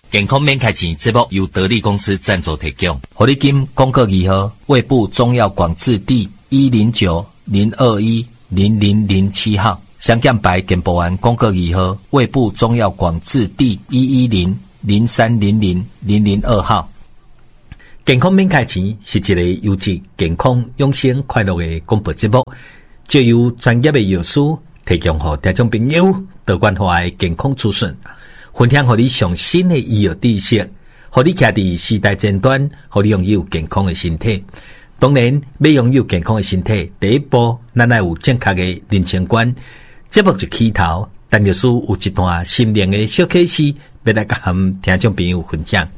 健康免开钱节目由得力公司赞助提供。 活力金公告2号，卫部中药广字第109-021-0007号，香港白健保案公告2号，卫部中药广字第110-0300-002号。 健康免开钱是一个优质健康养生快乐的广播节目，就由专业的药师提供给听众朋友多元化的健康资讯，分享给你上新的医药知识，让你徛在时代尖端，让你拥有健康的身体。当然，要拥有健康的身体，第一步咱要有正确的人生观。节目就起头，陈药师有一段心灵的小启示，要来甲听众朋友分享。